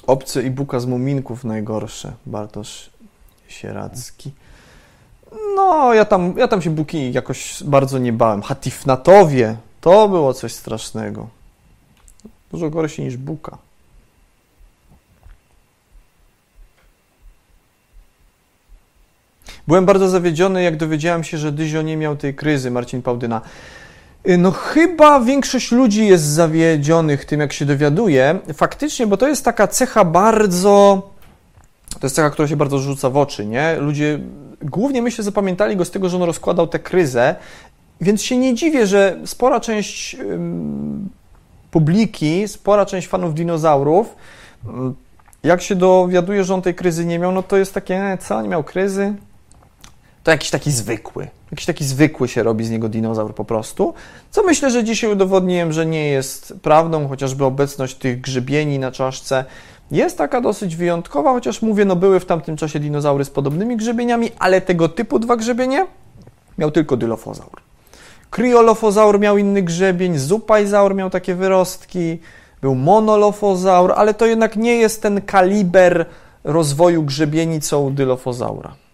Obcy i Buka z Muminków najgorsze. Bartosz Sieradzki. No, ja tam się Buki jakoś bardzo nie bałem. Hatifnatowie, to było coś strasznego. Dużo gorsze niż Buka. Byłem bardzo zawiedziony, jak dowiedziałem się, że Dyzio nie miał tej kryzy, Marcin Pałdyna. No chyba większość ludzi jest zawiedzionych tym, jak się dowiaduje. Faktycznie, bo to jest taka cecha bardzo... To jest cecha, która się bardzo rzuca w oczy, nie? Ludzie głównie, myślę, zapamiętali go z tego, że on rozkładał tę kryzę, więc się nie dziwię, że spora część publiki, spora część fanów dinozaurów, jak się dowiaduje, że on tej kryzy nie miał, no to jest takie, co, nie miał kryzy? To jakiś taki zwykły się robi z niego dinozaur po prostu, co myślę, że dzisiaj udowodniłem, że nie jest prawdą, chociażby obecność tych grzybieni na czaszce jest taka dosyć wyjątkowa, chociaż mówię, no były w tamtym czasie dinozaury z podobnymi grzybieniami, ale tego typu 2 grzebienie miał tylko dylofozaur. Kryolofozaur miał inny grzebień, zupajzaur miał takie wyrostki, był monolofozaur, ale to jednak nie jest ten kaliber rozwoju grzebieni, co u dylofozaura.